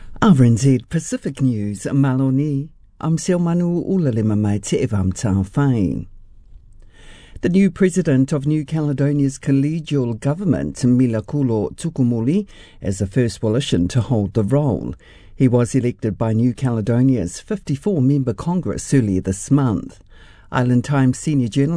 RNZ Pacific News, Maloni. I'm Seomanu Ulalema mai te evam tāwhai. The new president of New Caledonia's collegial government, Milakulo Tukumuli, is the first Wallisian to hold the role. He was elected by New Caledonia's 54-member Congress earlier this month. Island Times senior journalist